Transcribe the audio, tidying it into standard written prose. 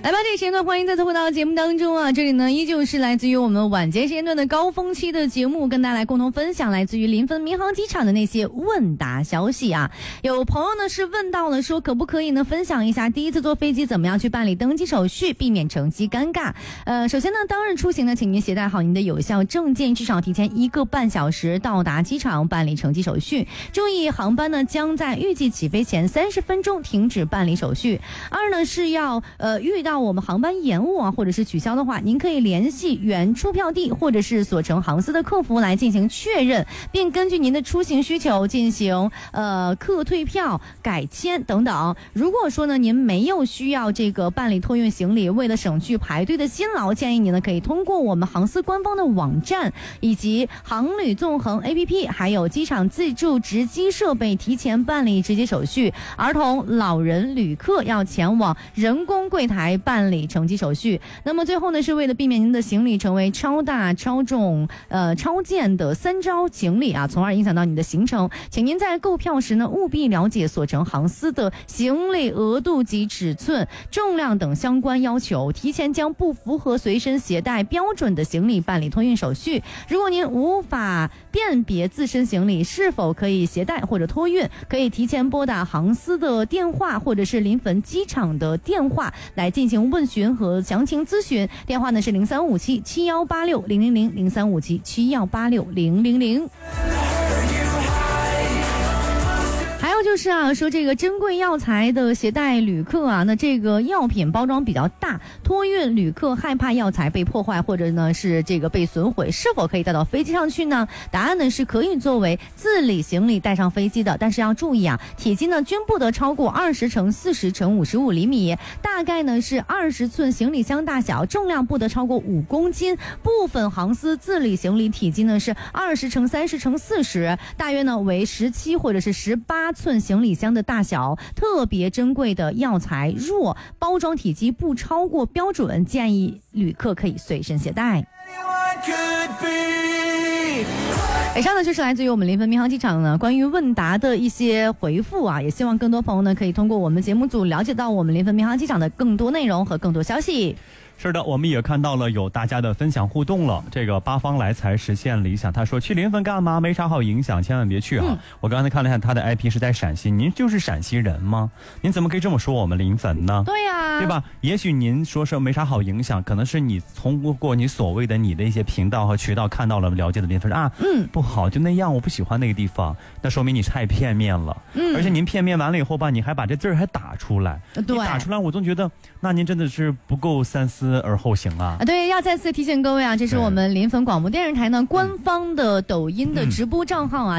来吧，这个时间段欢迎再次回到节目当中啊！这里呢依旧是来自于我们晚间时间段的高峰期的节目，跟大家来共同分享来自于临汾民航机场的那些问答消息啊。有朋友呢是问到了说，可不可以呢分享一下第一次坐飞机怎么样去办理登机手续，避免乘机尴尬。首先呢，当日出行呢，请您携带好您的有效证件，至少提前1个半小时到达机场办理乘机手续。注意，航班呢将在预计起飞前30分钟停止办理手续。二呢是要遇到我们航班延误啊或者是取消的话，您可以联系原出票地或者是所乘航司的客服来进行确认，并根据您的出行需求进行客退票、改签等等。如果说呢您没有需要这个办理托运行李，为了省去排队的辛劳，建议您呢可以通过我们航司官方的网站以及航旅纵横 APP 还有机场自助值机设备提前办理值机手续。儿童、老人、旅客要前往人工柜台办理乘机手续。那么最后呢，是为了避免您的行李成为超大、超重、超件的3招行李啊，从而影响到你的行程，请您在购票时呢，务必了解所乘航司的行李额度及尺寸、重量等相关要求，提前将不符合随身携带标准的行李办理托运手续。如果您无法辨别自身行李是否可以携带或者托运，可以提前拨打航司的电话或者是临汾机场的电话来进行问询和详情咨询。电话呢是0357-7186-000，0357-7186-000。还有就是啊，说这个珍贵药材的携带旅客啊，那这个药品包装比较大，托运旅客害怕药材被破坏或者呢是这个被损毁，是否可以带到飞机上去呢？答案呢是可以作为自理行李带上飞机的，但是要注意啊，体积呢均不得超过20×40×55厘米，大概呢是20寸行李箱大小，重量不得超过5公斤。部分航司自理行李体积呢是20×30×40，大约呢为17或者是18寸行李箱的大小。特别珍贵的药材若包装体积不超过标准，建议旅客可以随身携带。以上呢就是来自于我们临汾民航机场呢关于问答的一些回复啊，也希望更多朋友呢可以通过我们节目组了解到我们临汾民航机场的更多内容和更多消息。 是的，我们也看到了有大家的分享互动了。这个八方来财实现理想，他说去临汾干嘛？没啥好影响，千万别去啊！我刚才看了一下他的 IP 是在陕西，您就是陕西人吗？您怎么可以这么说我们临汾呢？ 对呀， 对吧？也许您说是没啥好影响，可能是你通过你所谓的你的一些频道和渠道看到了了解的临汾啊，不好就那样，我不喜欢那个地方，那说明你太片面了。而且您片面完了以后吧，你还把这字还打出来， 对， 你打出来我总觉得那您真的是不够三思而后行啊。 对，要再次提醒各位啊，这是我们临汾广播电视台呢官方的抖音的直播账号啊。